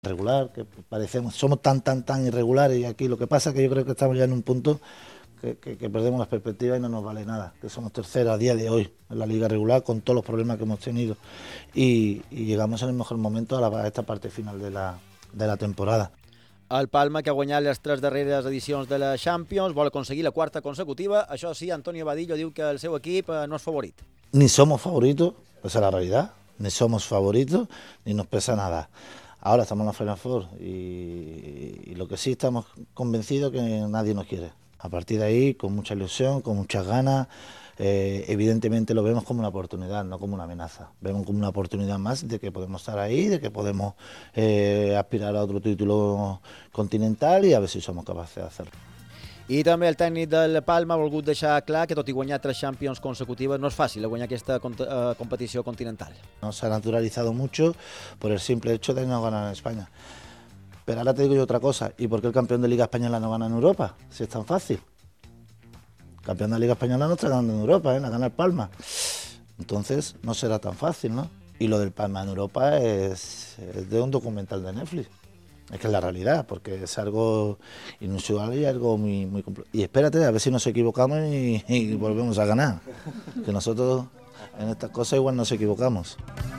regular, que parecemos, somos tan irregulares, y aquí lo que pasa es que yo creo que estamos ya en un punto que perdemos las perspectivas y no nos vale nada, que somos terceros a día de hoy en la liga regular con todos los problemas que hemos tenido y llegamos en el mejor momento a esta parte final de la temporada. El Palma, que ha guanyat les 3 darreres edicions de la Champions, vol aconseguir la 4ª consecutiva. Això sí, Antonio Vadillo diu que el seu equip no és favorit. Ni somos favoritos, esa es la realidad, ni somos favoritos, ni nos pesa nada. Ahora estamos en la Final Four y lo que sí estamos convencidos que nadie nos quiere. A partir de ahí, con mucha ilusión, con muchas ganas, evidentemente lo vemos como una oportunidad, no como una amenaza. Vemos como una oportunidad más de que podemos estar ahí, de que podemos aspirar a otro título continental y a ver si somos capaces de hacerlo. I també el tècnic del Palma ha volgut deixar clar que tot i guanyar 3 Champions consecutives no és fàcil guanyar aquesta competició continental. No se ha naturalizado mucho por el simple hecho de no ganar en España. Pero ahora te digo yo otra cosa, ¿y por qué el campeón de Liga Española no gana en Europa? Si es tan fácil. El campeón de Liga Española no está ganando en Europa, la gana el Palma. Entonces no será tan fácil, ¿no? Y lo del Palma en Europa es de un documental de Netflix. Es que es la realidad, porque es algo inusual y algo muy complejo. Y espérate, a ver si nos equivocamos y volvemos a ganar. Que nosotros en estas cosas igual nos equivocamos.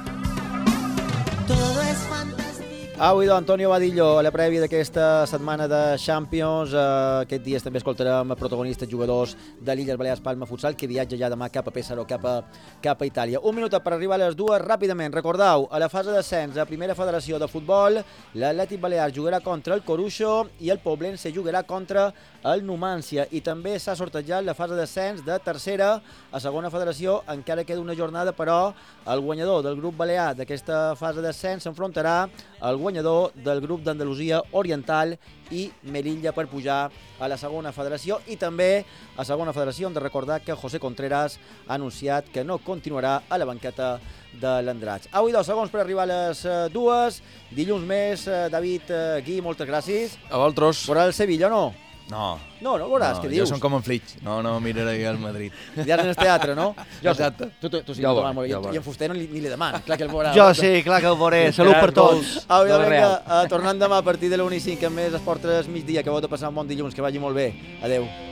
Avui, doncs, Antonio Vadillo, a la prèvia d'aquesta setmana de Champions. Aquest dies també escoltarem protagonistes jugadors de l'Illes Balears Palma Futsal, que viatja ja demà cap a Pesaro, cap a Itàlia. Un minut per arribar a les 2, ràpidament. Recordeu, a la fase d'ascens a Primera Federació de Futbol, l'Atlètic Balears jugarà contra el Coruxo i el Poblense jugarà contra el Numància. I també s'ha sortejat la fase d'ascens de Tercera a Segona Federació. Encara queda una jornada, però el guanyador del grup balear d'aquesta fase d'ascens s'enfrontarà al guanyador del grup d'Andalusia Oriental i Melilla per pujar a la Segona Federació. I també a Segona Federació hem de recordar que José Contreras ha anunciat que no continuarà a la banqueta de l'Andratx. Avui 2 segons per arribar a les 2. Dilluns més, David, Gui, moltes gràcies. A vosaltres. Veurà el Sevilla o no? No. No, veuràs, què dius? Jo som com en Flitch, no miraré el Madrid. Ja en el teatre, no? Exacte. Tu sí, i en Fuster ni li demana, clar que el veurà. Jo sí, clar que el veuré, salut per tots. Au, vinga, tornant demà a partir de l'1:05 amb més Esportes Migdia, que vau de passar un bon dilluns, que vagi molt bé. Adeu.